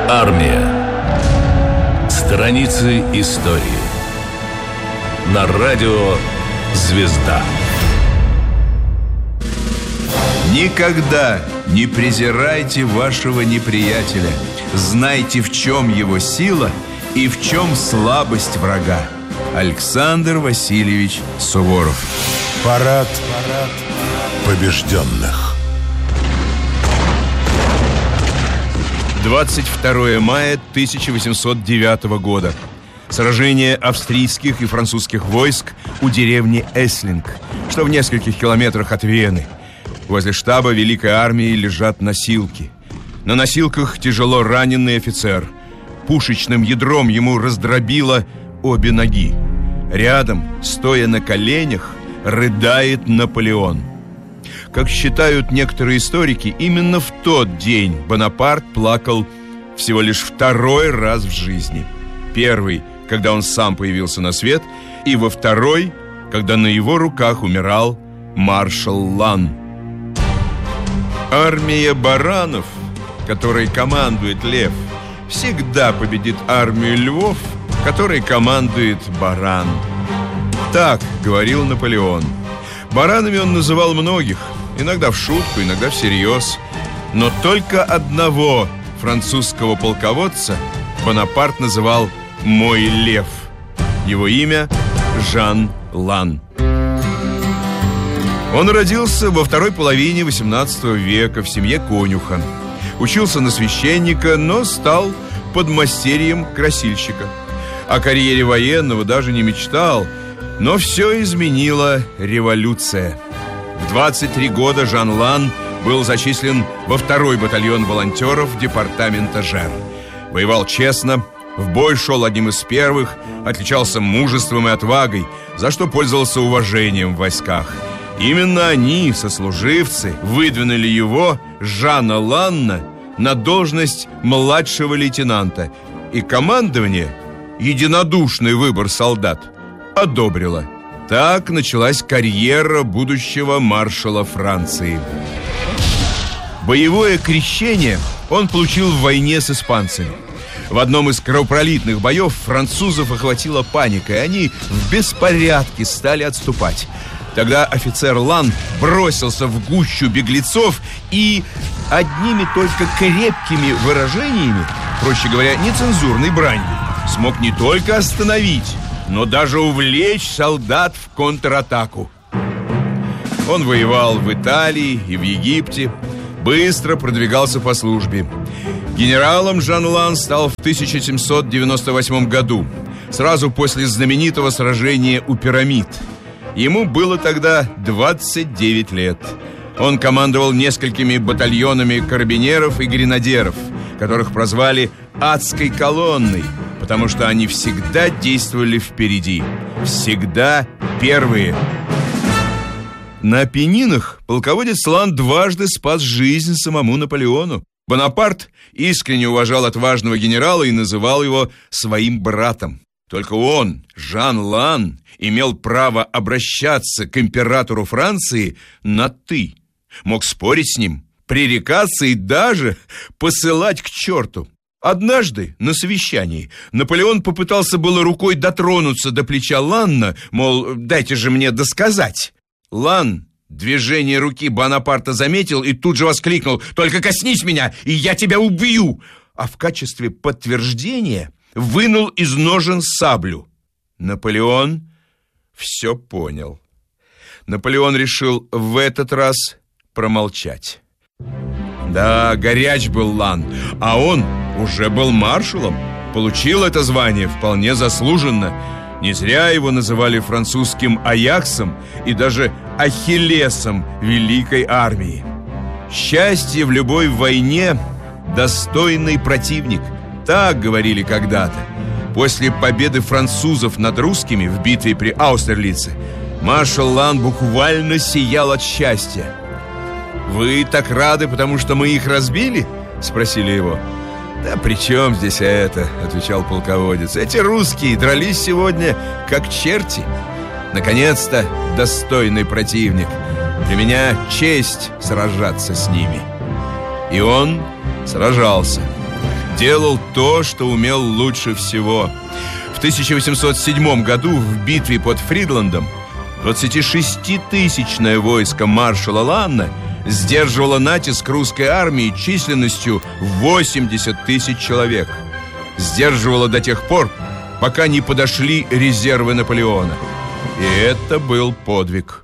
Армия. Страницы истории. На радио «Звезда». Никогда не презирайте вашего неприятеля. Знайте, в чем его сила и в чем слабость врага. Александр Васильевич Суворов. Парад побежденных. 22 мая 1809 года. Сражение австрийских и французских войск у деревни Эслинг, что в нескольких километрах от Вены. Возле штаба Великой армии лежат носилки. На носилках тяжело раненый офицер. Пушечным ядром ему раздробило обе ноги. Рядом, стоя на коленях, рыдает Наполеон. Как считают некоторые историки, именно в тот день Бонапарт плакал всего лишь второй раз в жизни. Первый, когда он сам появился на свет, и во второй, когда на его руках умирал маршал Лан. Армия баранов, которой командует лев, всегда победит армию львов, которой командует баран. Так говорил Наполеон. Баранами он называл многих, иногда в шутку, иногда всерьез. Но только одного французского полководца Бонапарт называл «мой лев». Его имя Жан Лан. Он родился во второй половине XVIII века в семье конюха. Учился на священника, но стал подмастерьем красильщика. О карьере военного даже не мечтал, но все изменила революция. В 23 года Жан Лан был зачислен во второй батальон волонтеров департамента Жер. Воевал честно, в бой шел одним из первых, отличался мужеством и отвагой, за что пользовался уважением в войсках. Именно они, сослуживцы, выдвинули его, Жана Ланна, на должность младшего лейтенанта. И командование, единодушный выбор солдат, одобрило. Так началась карьера будущего маршала Франции. Боевое крещение он получил в войне с испанцами. В одном из кровопролитных боев французов охватила паника, и они в беспорядке стали отступать. Тогда офицер Лан бросился в гущу беглецов и одними только крепкими выражениями, проще говоря, нецензурной бранью, смог не только остановить, но даже увлечь солдат в контратаку. Он воевал в Италии и в Египте, быстро продвигался по службе. Генералом Жан Лан стал в 1798 году, сразу после знаменитого сражения у пирамид. Ему было тогда 29 лет. Он командовал несколькими батальонами карабинеров и гренадеров, которых прозвали «адской колонной», потому что они всегда действовали впереди, всегда первые. На Апеннинах полководец Лан дважды спас жизнь самому Наполеону. Бонапарт искренне уважал отважного генерала и называл его своим братом. Только он, Жан Лан, имел право обращаться к императору Франции на «ты». Мог спорить с ним, пререкаться и даже посылать к черту. Однажды на совещании Наполеон попытался было рукой дотронуться до плеча Ланна, мол, дайте же мне досказать. Лан движение руки Бонапарта заметил и тут же воскликнул: «Только коснись меня, и я тебя убью!» А в качестве подтверждения вынул из ножен саблю. Наполеон все понял. Наполеон решил в этот раз промолчать. Да, горяч был Лан, а он уже был маршалом. Получил это звание вполне заслуженно. Не зря его называли французским Аяксом и даже Ахиллесом Великой армии. Счастье в любой войне – достойный противник. Так говорили когда-то. После победы французов над русскими в битве при Аустерлице маршал Лан буквально сиял от счастья. «Вы так рады, потому что мы их разбили?» – спросили его. «Да при чем здесь это?» – отвечал полководец. «Эти русские дрались сегодня как черти. Наконец-то достойный противник. Для меня честь сражаться с ними». И он сражался. делал то, что умел лучше всего. В 1807 году в битве под Фридландом 26-тысячное войско маршала Ланна сдерживало натиск русской армии численностью 80 тысяч человек. Сдерживало до тех пор, пока не подошли резервы Наполеона. И это был подвиг.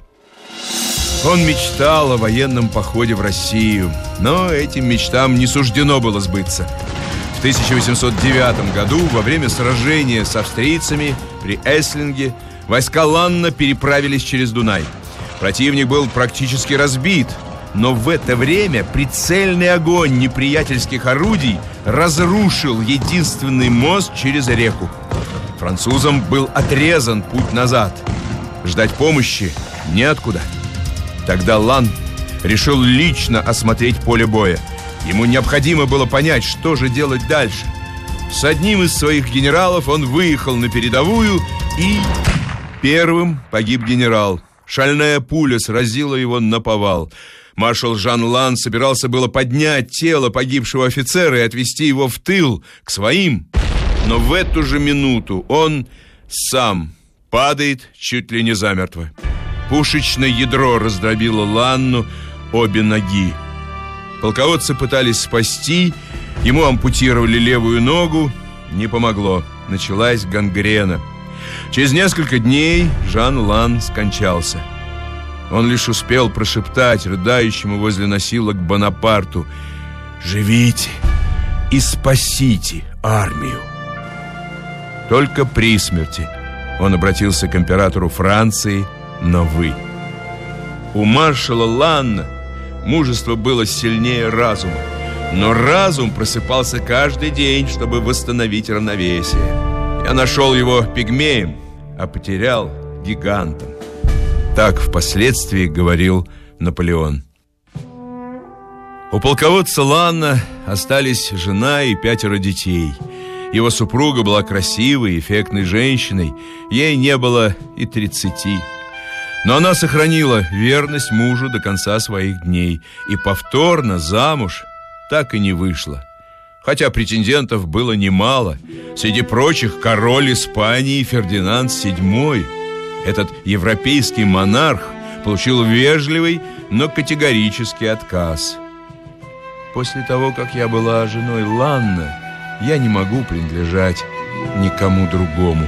Он мечтал о военном походе в Россию, но этим мечтам не суждено было сбыться. В 1809 году, во время сражения с австрийцами при Эслинге, войска Ланна переправились через Дунай. Противник был практически разбит, но в это время прицельный огонь неприятельских орудий разрушил единственный мост через реку. Французам был отрезан путь назад. Ждать помощи неоткуда. Тогда Лан решил лично осмотреть поле боя. Ему необходимо было понять, что же делать дальше. С одним из своих генералов он выехал на передовую, и первым погиб генерал. Шальная пуля сразила его наповал. Маршал Жан Лан собирался было поднять тело погибшего офицера и отвезти его в тыл, к своим. Но в эту же минуту он сам падает чуть ли не замертво. Пушечное ядро раздробило Ланну обе ноги. Полководцы пытались спасти, ему ампутировали левую ногу, не помогло, началась гангрена. Через несколько дней Жан Лан скончался. Он лишь успел прошептать рыдающему возле носилок Бонапарту: «Живите и спасите армию». Только при смерти он обратился к императору Франции на «вы». У маршала Ланна мужество было сильнее разума, но разум просыпался каждый день, чтобы восстановить равновесие. Я нашел его пигмеем, а потерял гигантом. Так впоследствии говорил Наполеон. У полководца Ланна остались жена и 5 детей. Его супруга была красивой, эффектной женщиной. Ей не было и 30. Но она сохранила верность мужу до конца своих дней и повторно замуж так и не вышла. Хотя претендентов было немало. Среди прочих король Испании Фердинанд VII. Этот европейский монарх получил вежливый, но категорический отказ. После того, как я была женой Ланна, я не могу принадлежать никому другому.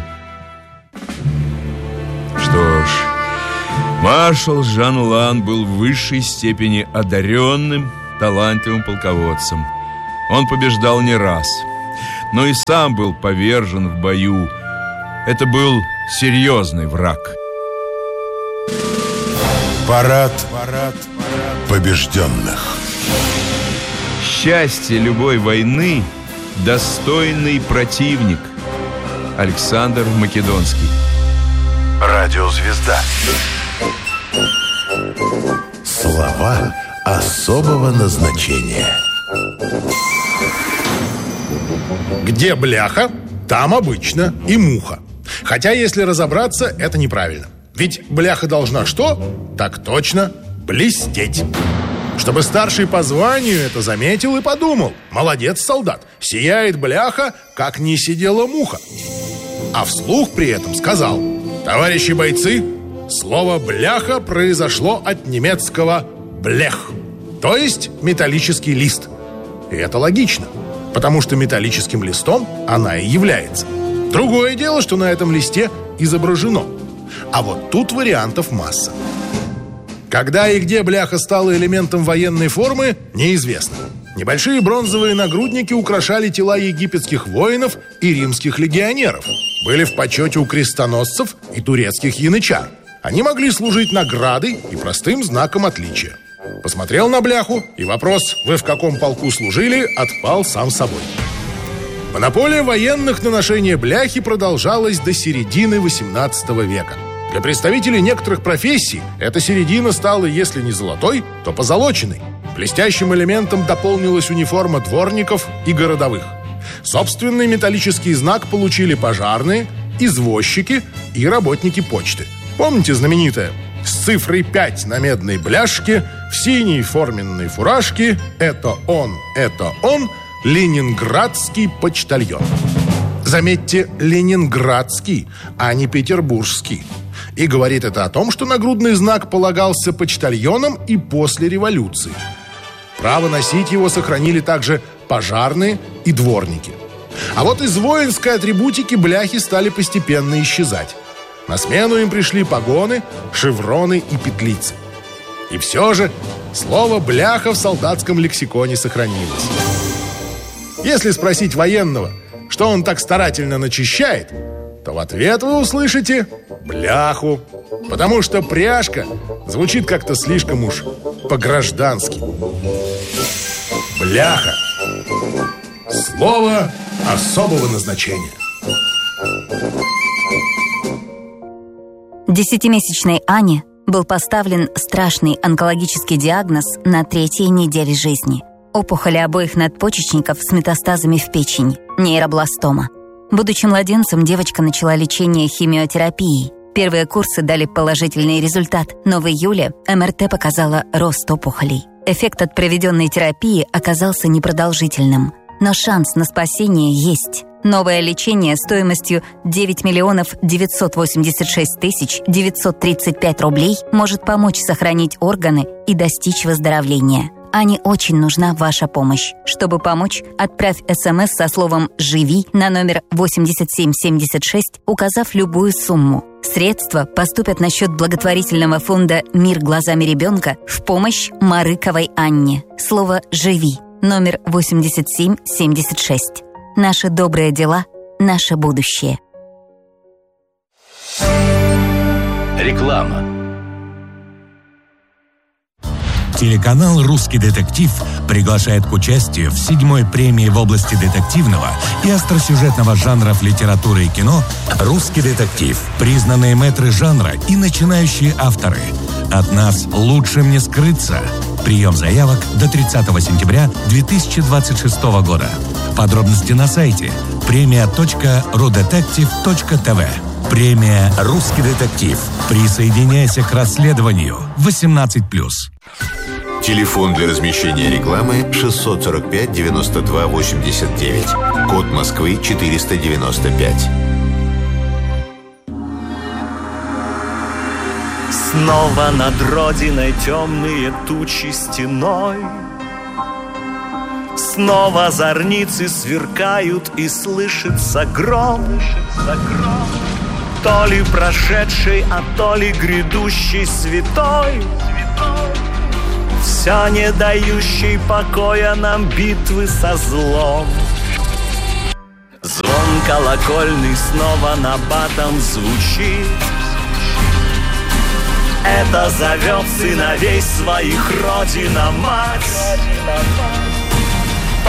Что ж, маршал Жан Лан был в высшей степени одаренным, талантливым полководцем. Он побеждал не раз, но и сам был повержен в бою. Это был серьезный враг. Парад побежденных. Счастье любой войны — достойный противник. Александр Македонский. Радиозвезда. Слова особого назначения. Где бляха, там обычно и муха. Хотя, если разобраться, это неправильно. Ведь бляха должна что? Так точно, блестеть. Чтобы старший по званию это заметил и подумал: молодец, солдат, сияет бляха, как не сидела муха. А вслух при этом сказал: товарищи бойцы, слово «бляха» произошло от немецкого «блех», то есть металлический лист. И это логично, потому что металлическим листом она и является. Другое дело, что на этом листе изображено. А вот тут вариантов масса. Когда и где бляха стала элементом военной формы, неизвестно. Небольшие бронзовые нагрудники украшали тела египетских воинов и римских легионеров. Были в почете у крестоносцев и турецких янычар. Они могли служить наградой и простым знаком отличия. Посмотрел на бляху, и вопрос «Вы в каком полку служили?» отпал сам собой. Монополия военных на ношение бляхи продолжалась до середины XVIII века. Для представителей некоторых профессий эта середина стала, если не золотой, то позолоченной. Блестящим элементом дополнилась униформа дворников и городовых. Собственный металлический знак получили пожарные, извозчики и работники почты. Помните знаменитое? С цифрой 5 на медной бляшке, в синей форменной фуражке «Это он, Ленинградский почтальон. Заметьте, ленинградский, а не петербургский. И говорит это о том, что нагрудный знак полагался почтальонам и после революции. Право носить его сохранили также пожарные и дворники. А вот из воинской атрибутики бляхи стали постепенно исчезать. На смену им пришли погоны, шевроны и петлицы. И все же слово «бляха» в солдатском лексиконе сохранилось. Если спросить военного, что он так старательно начищает, то в ответ вы услышите «бляху», потому что пряжка звучит как-то слишком уж по-граждански. Бляха. Слово особого назначения. 10-месячной Ане был поставлен страшный онкологический диагноз на 3-й неделе жизни. Опухоли обоих надпочечников с метастазами в печень, нейробластома. Будучи младенцем, девочка начала лечение химиотерапией. Первые курсы дали положительный результат, но в июле МРТ показала рост опухолей. Эффект от проведенной терапии оказался непродолжительным. Но шанс на спасение есть. Новое лечение стоимостью 9 986 935 рублей может помочь сохранить органы и достичь выздоровления. Ане очень нужна ваша помощь. Чтобы помочь, отправь СМС со словом «Живи» на номер 8776, указав любую сумму. Средства поступят на счет благотворительного фонда «Мир глазами ребенка» в помощь Марыковой Анне. Слово «Живи» номер 8776. Наши добрые дела – наше будущее. Реклама. Телеканал «Русский детектив» приглашает к участию в 7-й премии в области детективного и остросюжетного жанров литературы и кино «Русский детектив». Признанные мэтры жанра и начинающие авторы. От нас лучше не скрыться. Прием заявок до 30 сентября 2026 года. Подробности на сайте premia.rudetective.tv. Премия «Русский детектив». Присоединяйся к расследованию. 18+. Телефон для размещения рекламы 645 92 89. Код Москвы 495. Снова над родиной темные тучи стеной. Снова зорницы сверкают и слышится гром. То ли прошедший, а то ли грядущий святой, все не дающий покоя нам битвы со злом. Звон колокольный снова набатом звучит. Это зовет сыновей своих Родина-Мать.